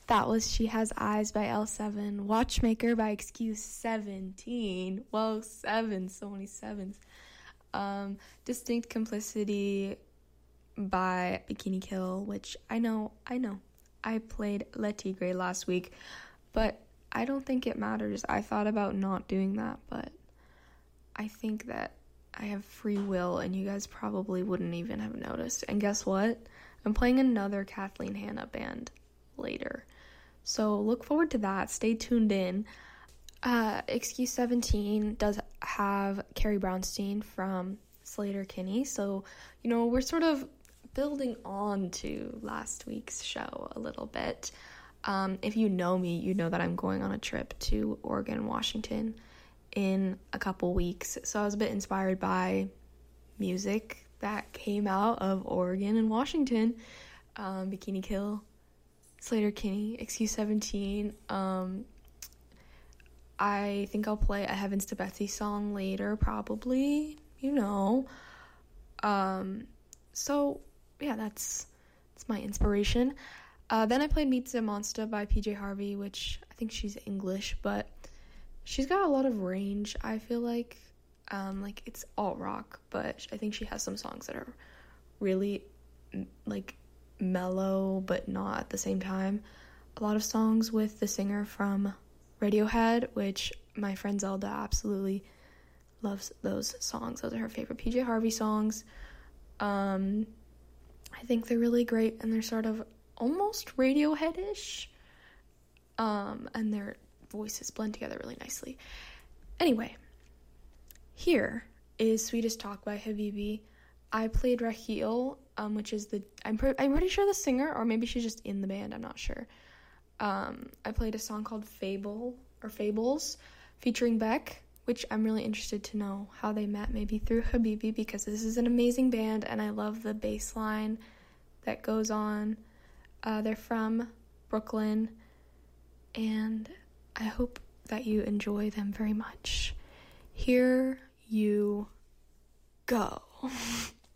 That was She Has Eyes by L7, Watchmaker by Excuse 17. Whoa, seven, so many sevens. Distinct Complicity by Bikini Kill, which I know. I played Le Tigre last week, but I don't think it matters. I thought about not doing that, but I think that I have free will, and you guys probably wouldn't even have noticed. And guess what? I'm playing another Kathleen Hanna band later. So look forward to that. Stay tuned in. Excuse 17 does have Carrie Brownstein from Sleater-Kinney. So, we're sort of building on to last week's show a little bit. If you know me, you know that I'm going on a trip to Oregon, Washington in a couple weeks. So I was a bit inspired by music that came out of Oregon and Washington. Bikini Kill, Sleater-Kinney, Excuse 17. I think I'll play a Heavens to Betsy song later, probably, So, yeah, that's my inspiration. Then I played Meets a Monster by PJ Harvey, which I think she's English, but she's got a lot of range, I feel like. It's alt rock, but I think she has some songs that are really, mellow, but not at the same time. A lot of songs with the singer from Radiohead, which my friend Zelda absolutely loves those songs. Those are her favorite PJ Harvey songs. I think they're really great, and they're sort of almost Radiohead-ish. And their voices blend together really nicely. Anyway, here is Sweetest Talk by Habibi. I played Raheel, which is I'm pretty sure the singer, or maybe she's just in the band, I'm not sure. I played a song called Fables, featuring Beck, which I'm really interested to know how they met, maybe through Habibi, because this is an amazing band, and I love the bass line that goes on. They're from Brooklyn, and I hope that you enjoy them very much. Here you go.